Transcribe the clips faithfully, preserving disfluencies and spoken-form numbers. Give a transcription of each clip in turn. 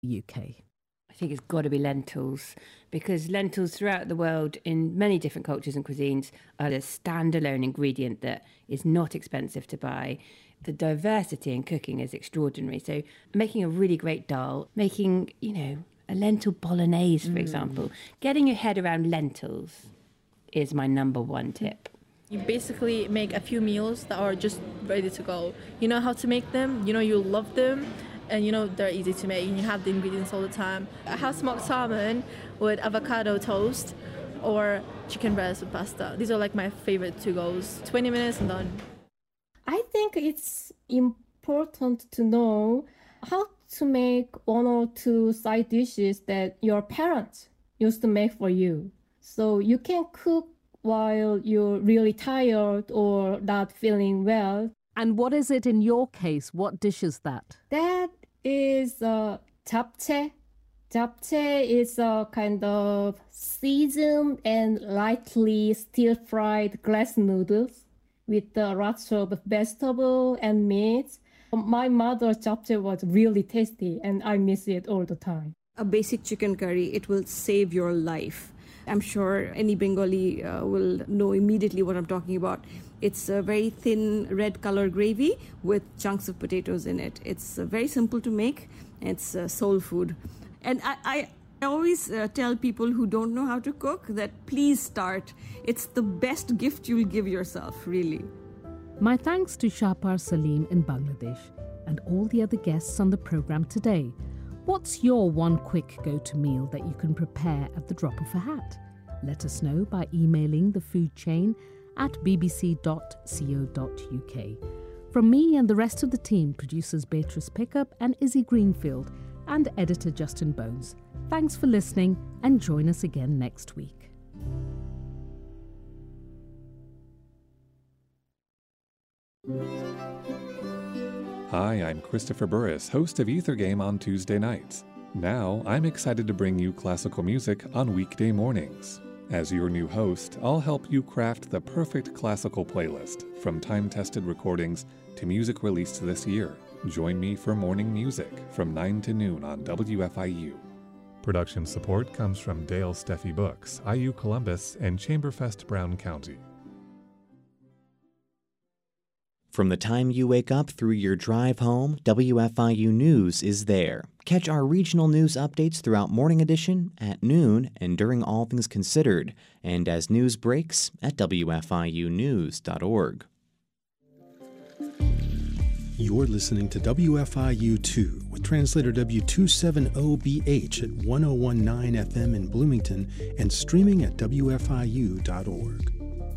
U K? I think it's got to be lentils, because lentils throughout the world in many different cultures and cuisines are a standalone ingredient that is not expensive to buy. The diversity in cooking is extraordinary. So making a really great dal, making, you know, a lentil bolognese, for mm. example, getting your head around lentils is my number one tip. You basically make a few meals that are just ready to go. You know how to make them, you know you'll love them, and you know they're easy to make, and you have the ingredients all the time. I have smoked salmon with avocado toast or chicken breast with pasta. These are like my favorite to-goes. twenty minutes and done. I think it's important to know how to make one or two side dishes that your parents used to make for you. So you can cook while you're really tired or not feeling well. And what is it in your case? What dish is that? That is uh, japchae. Japchae is a kind of seasoned and lightly stir-fried glass noodles with uh, lots of vegetable and meat. My mother's japchae was really tasty, and I miss it all the time. A basic chicken curry, it will save your life. I'm sure any Bengali uh, will know immediately what I'm talking about. It's a very thin red color gravy with chunks of potatoes in it. It's uh, very simple to make. It's uh, soul food. And I, I, I always uh, tell people who don't know how to cook that please start. It's the best gift you'll give yourself, really. My thanks to Shahpar Salim in Bangladesh and all the other guests on the programme today. What's your one quick go-to meal that you can prepare at the drop of a hat? Let us know by emailing the food chain at b b c dot co dot u k. From me and the rest of the team, producers Beatrice Pickup and Izzy Greenfield, and editor Justin Bones, thanks for listening, and join us again next week. Hi, I'm Christopher Burris, host of Ether Game on Tuesday nights. Now, I'm excited to bring you classical music on weekday mornings. As your new host, I'll help you craft the perfect classical playlist, from time-tested recordings to music released this year. Join me for morning music from nine to noon on W F I U. Production support comes from Dale Steffi Books, I U Columbus, and Chamberfest Brown County. From the time you wake up through your drive home, W F I U News is there. Catch our regional news updates throughout Morning Edition, at noon, and during All Things Considered, and as news breaks at w f i u news dot org. You're listening to W F I U two with translator W two seventy B H at one oh one point nine F M in Bloomington and streaming at w f i u dot org.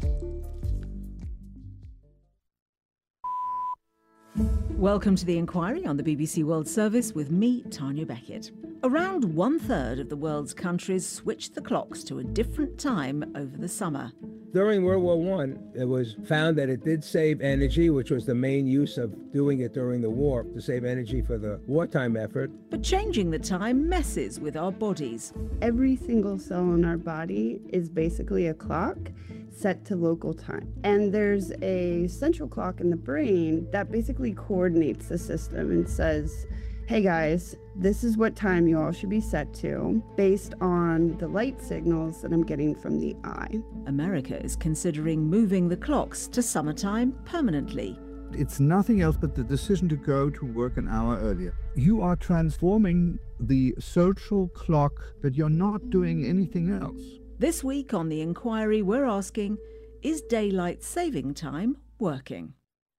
Welcome to The Inquiry on the B B C World Service with me, Tanya Beckett. Around one-third of the world's countries switched the clocks to a different time over the summer. During World War One, it was found that it did save energy, which was the main use of doing it during the war, to save energy for the wartime effort. But changing the time messes with our bodies. Every single cell in our body is basically a clock set to local time. And there's a central clock in the brain that basically coordinates the system and says, hey guys, this is what time you all should be set to based on the light signals that I'm getting from the eye. America is considering moving the clocks to summertime permanently. It's nothing else but the decision to go to work an hour earlier. You are transforming the social clock, but you're not doing anything else. This week on The Inquiry, we're asking, is daylight saving time working?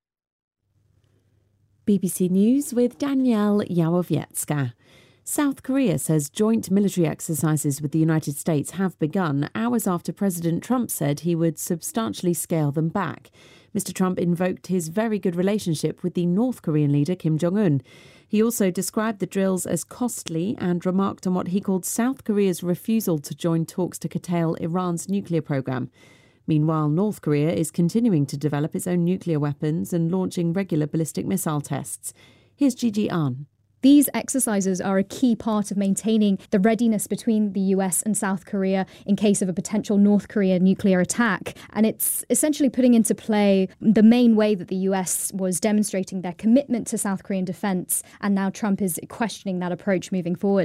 B B C News with Danielle Yawowiecka. South Korea says joint military exercises with the United States have begun hours after President Trump said he would substantially scale them back. Mister Trump invoked his very good relationship with the North Korean leader Kim Jong-un. He also described the drills as costly and remarked on what he called South Korea's refusal to join talks to curtail Iran's nuclear program. Meanwhile, North Korea is continuing to develop its own nuclear weapons and launching regular ballistic missile tests. Here's Gigi Ahn. these exercises are a key part of maintaining the readiness between the U S and South Korea in case of a potential North Korea nuclear attack. And it's essentially putting into play the main way that the U S was demonstrating their commitment to South Korean defense. And now Trump is questioning that approach moving forward.